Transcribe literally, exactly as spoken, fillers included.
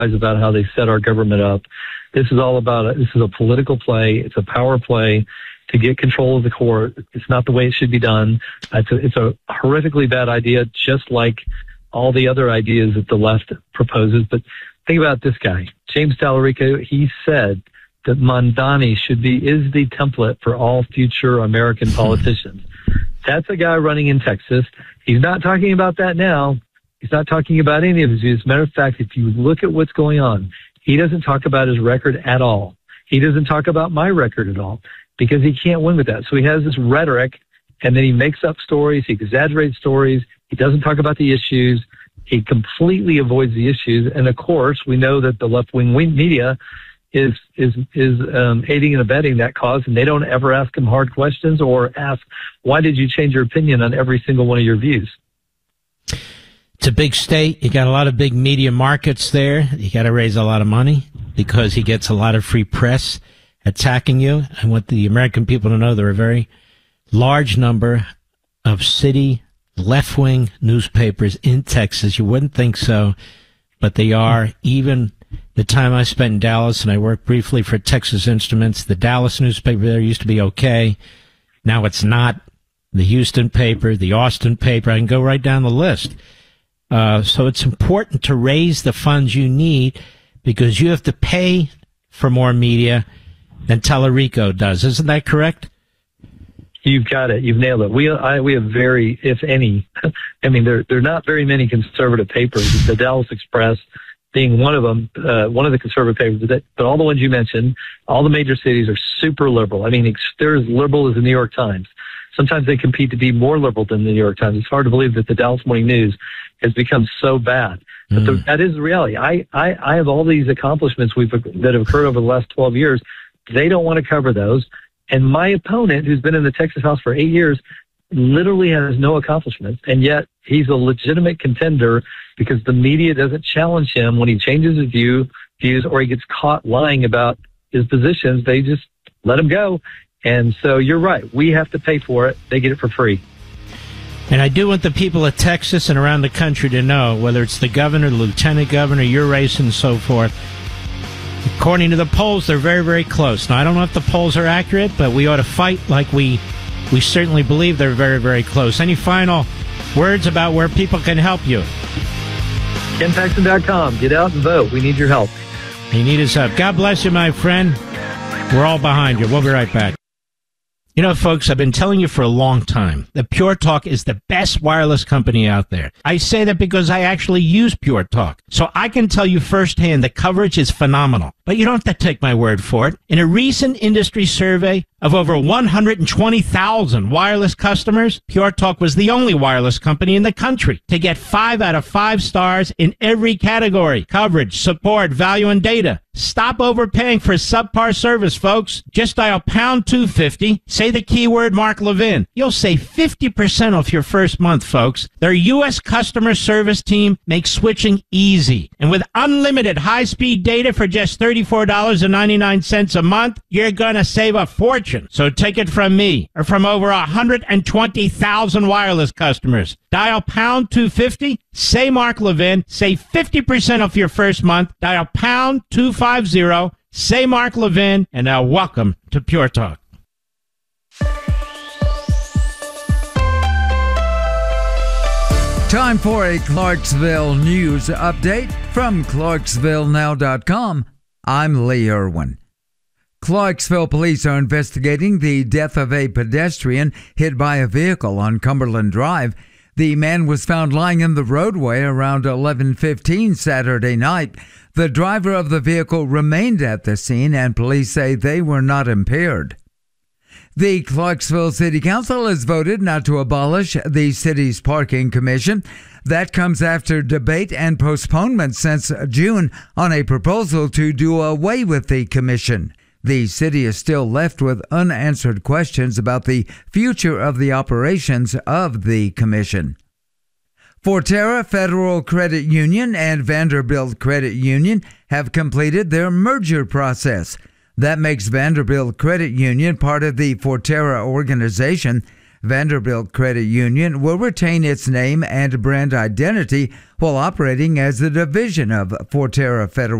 about how they set our government up. This is all about it. This is a political play. It's a power play to get control of the court. It's not the way it should be done. It's a, it's a horrifically bad idea, just like all the other ideas that the left proposes. But think about this guy, James Tallarico. He said that Mamdani should be, is the template for all future American politicians. That's a guy running in Texas. He's not talking about that now. He's not talking about any of his views. As a matter of fact, if you look at what's going on, he doesn't talk about his record at all. He doesn't talk about my record at all because he can't win with that. So he has this rhetoric, and then he makes up stories. He exaggerates stories. He doesn't talk about the issues. He completely avoids the issues. And of course, we know that the left-wing media is is is um, aiding and abetting that cause, and they don't ever ask him hard questions or ask, why did you change your opinion on every single one of your views? It's a big state. You got a lot of big media markets there. You got to raise a lot of money because he gets a lot of free press attacking you. I want the American people to know there are a very large number of city left-wing newspapers in Texas. You wouldn't think so, but they are. Even the time I spent in Dallas, and I worked briefly for Texas Instruments, the Dallas newspaper there used to be okay. Now it's not. The Houston paper, the Austin paper, I can go right down the list. Uh, so it's important to raise the funds you need because you have to pay for more media than Tallarico does. Isn't that correct? You've got it. You've nailed it. We I, we have very, if any, I mean, there there are not very many conservative papers. The Dallas Express being one of them, uh, one of the conservative papers. That, but all the ones you mentioned, all the major cities are super liberal. I mean, they're as liberal as the New York Times. Sometimes they compete to be more liberal than the New York Times. It's hard to believe that the Dallas Morning News has become so bad. But mm. the, that is the reality. I, I, I have all these accomplishments we've that have occurred over the last twelve years. They don't want to cover those. And my opponent, who's been in the Texas House for eight years, literally has no accomplishments. And yet he's a legitimate contender because the media doesn't challenge him when he changes his view, views or he gets caught lying about his positions. They just let him go. And so you're right. We have to pay for it. They get it for free. And I do want the people of Texas and around the country to know, whether it's the governor, the lieutenant governor, your race, and so forth, according to the polls, they're very, very close. Now, I don't know if the polls are accurate, but we ought to fight like we we certainly believe they're very, very close. Any final words about where people can help you? Ken Paxton dot com. Get out and vote. We need your help. You need us help. God bless you, my friend. We're all behind you. We'll be right back. You know, folks, I've been telling you for a long time that Pure Talk is the best wireless company out there. I say that because I actually use Pure Talk. So I can tell you firsthand the coverage is phenomenal. But you don't have to take my word for it. In a recent industry survey of over one hundred twenty thousand wireless customers, Pure Talk was the only wireless company in the country to get five out of five stars in every category: coverage, support, value, and data. Stop overpaying for subpar service, folks. Just dial pound two fifty, say the keyword Mark Levin. You'll save fifty percent off your first month, folks. Their U S customer service team makes switching easy. And with unlimited high-speed data for just thirty-four dollars and ninety-nine cents a month, you're going to save a fortune. So take it from me or from over one hundred twenty thousand wireless customers. Dial pound two fifty, say Mark Levin, save fifty percent off your first month. Dial pound two fifty, say Mark Levin, and now welcome to Pure Talk. Time for a Clarksville news update from Clarksville Now dot com. I'm Lee Irwin. Clarksville police are investigating the death of a pedestrian hit by a vehicle on Cumberland Drive. The man was found lying in the roadway around eleven fifteen Saturday night. The driver of the vehicle remained at the scene, and police say they were not impaired. The Clarksville City Council has voted not to abolish the city's parking commission. That comes after debate and postponement since June on a proposal to do away with the commission. The city is still left with unanswered questions about the future of the operations of the commission. Forterra Federal Credit Union and Vanderbilt Credit Union have completed their merger process. That makes Vanderbilt Credit Union part of the Forterra organization. Vanderbilt Credit Union will retain its name and brand identity while operating as a division of Forterra Federal